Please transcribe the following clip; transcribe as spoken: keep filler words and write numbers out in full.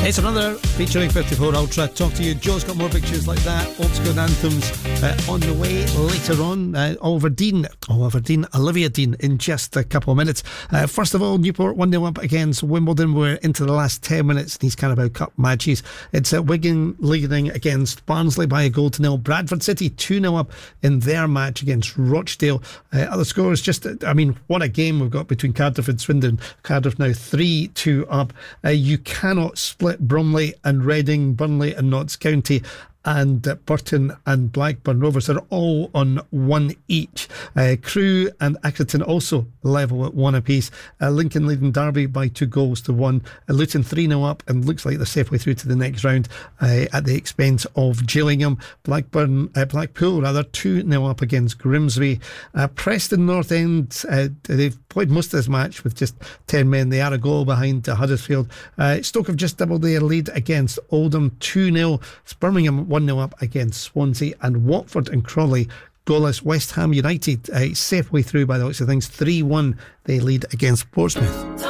It's another featuring fifty-four Ultra. Talk to you. Joe's got more pictures like that. Old school anthems uh, on the way later on. Uh, Oliver Dean, Oliver Dean, Olivia Dean in just a couple of minutes. Uh, first of all, Newport one nil up against Wimbledon. We're into the last ten minutes in these Carabao Cup matches. It's uh, Wigan leading against Barnsley by a goal to nil. Bradford City two nil up in their match against Rochdale. Uh, other scores, just, I mean, what a game we've got between Cardiff and Swindon. Cardiff now three two up. Uh, you cannot split Bromley and Reading, Burnley and Notts County, and uh, Burton and Blackburn Rovers are all on one each. Uh, Crewe and Accrington also level at one apiece. Uh, Lincoln leading Derby by two goals to one. Uh, Luton three nil up and looks like they're safely through to the next round uh, at the expense of Gillingham. Blackburn, uh, Blackpool rather, two nil up against Grimsby. Uh, Preston North End, uh, they've played most of this match with just ten men. They are a goal behind uh, Huddersfield. Uh, Stoke have just doubled their lead against Oldham two nil. Birmingham one nil up against Swansea, and Watford and Crawley goalless. West Ham United uh, safely through by the looks of things, three one they lead against Portsmouth.